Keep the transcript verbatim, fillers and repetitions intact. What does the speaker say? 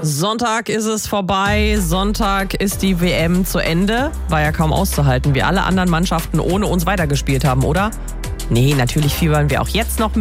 Sonntag ist es vorbei, Sonntag ist die W M zu Ende. War ja kaum auszuhalten, wie alle anderen Mannschaften ohne uns weitergespielt haben, oder? Nee, natürlich fiebern wir auch jetzt noch mit.